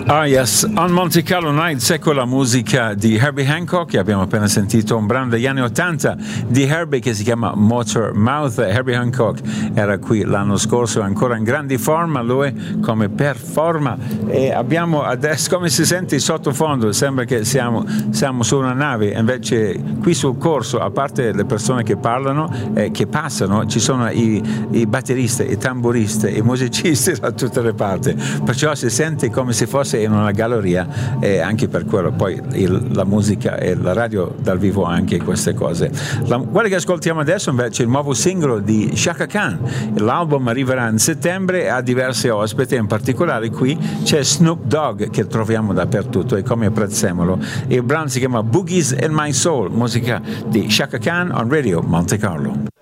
Ah yes, on Monte Carlo Nights, ecco la musica di Herbie Hancock. Abbiamo appena sentito un brano degli anni 80 di Herbie che si chiama Motor Mouth. Herbie Hancock era qui l'anno scorso, ancora in grande forma, lui come performa, e abbiamo adesso, come si sente in sottofondo, sembra che siamo su una nave, invece qui sul corso, a parte le persone che parlano che passano, ci sono i batteristi, i tamburisti, i musicisti da tutte le parti, perciò si sente come se fosse in una galleria, e anche per quello poi la musica e la radio dal vivo, anche queste cose. Quello che ascoltiamo adesso invece è il nuovo singolo di Chaka Khan. L'album arriverà in settembre e ha diversi ospiti, in particolare qui c'è Snoop Dogg che troviamo dappertutto, e come apprezziamolo. Il brano si chiama Boogies in My Soul, musica di Chaka Khan on Radio Monte Carlo.